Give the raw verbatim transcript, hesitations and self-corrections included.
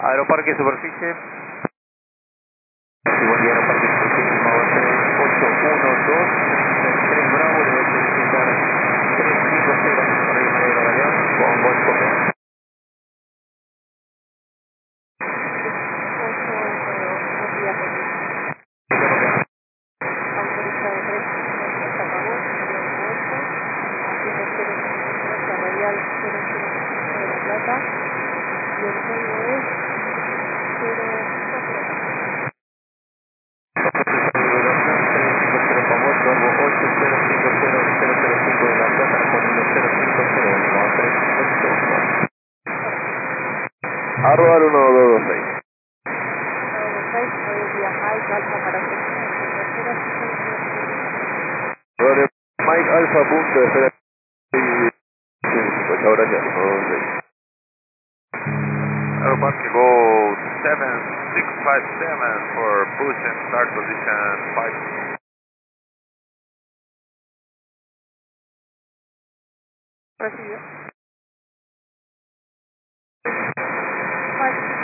Aeroparque Superficie. Sí, buen día, Aeroparque Superficie, base ocho uno dos, tres Bravo, le voy a solicitar tres cinco cero, Rey María de Galeón, con Golf Corea. Arroba uno dos dos seis. Vale, Mike Alfa punto de espera. Muchas gracias. uno dos seis. Aeroparque go seven six five seven for push and start position five. Recibido. Five.